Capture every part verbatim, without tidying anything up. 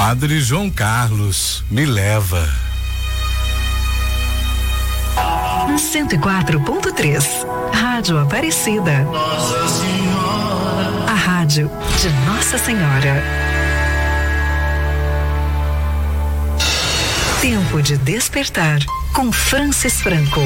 Padre João Carlos, me leva. cento e quatro ponto três, Rádio Aparecida. Nossa Senhora. A rádio de Nossa Senhora. Tempo de despertar com Francis Franco.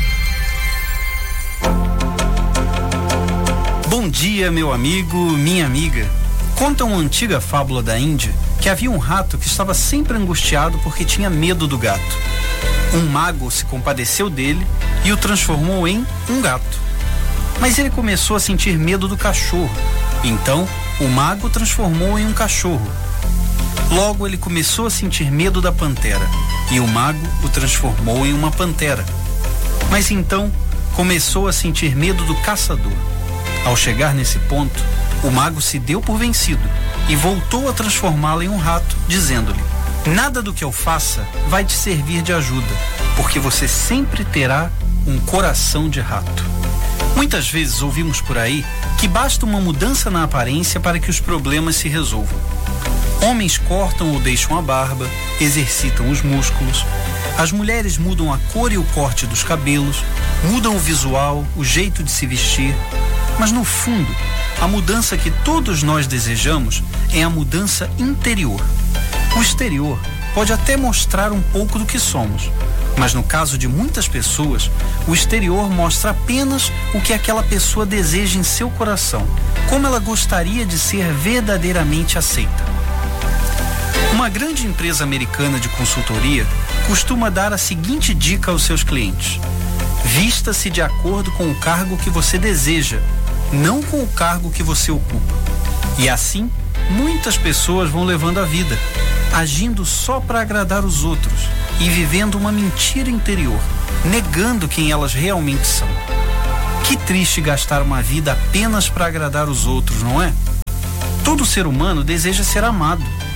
Bom dia, meu amigo, minha amiga. Conta uma antiga fábula da Índia que havia um rato que estava sempre angustiado porque tinha medo do gato. Um mago se compadeceu dele e o transformou em um gato. Mas ele começou a sentir medo do cachorro. Então, o mago o transformou em um cachorro. Logo, ele começou a sentir medo da pantera e o mago o transformou em uma pantera. Mas então, começou a sentir medo do caçador. Ao chegar nesse ponto, o mago se deu por vencido e voltou a transformá-lo em um rato, dizendo-lhe: nada do que eu faça vai te servir de ajuda, porque você sempre terá um coração de rato. Muitas vezes ouvimos por aí que basta uma mudança na aparência para que os problemas se resolvam. Homens cortam ou deixam a barba, exercitam os músculos. As mulheres mudam a cor e o corte dos cabelos, mudam o visual, o jeito de se vestir. Mas no fundo, a mudança que todos nós desejamos é a mudança interior. O exterior pode até mostrar um pouco do que somos, mas no caso de muitas pessoas, o exterior mostra apenas o que aquela pessoa deseja em seu coração, como ela gostaria de ser verdadeiramente aceita. Uma grande empresa americana de consultoria costuma dar a seguinte dica aos seus clientes: vista-se de acordo com o cargo que você deseja, não com o cargo que você ocupa. E assim, muitas pessoas vão levando a vida, agindo só para agradar os outros e vivendo uma mentira interior, negando quem elas realmente são. Que triste gastar uma vida apenas para agradar os outros, não é? Todo ser humano deseja ser amado.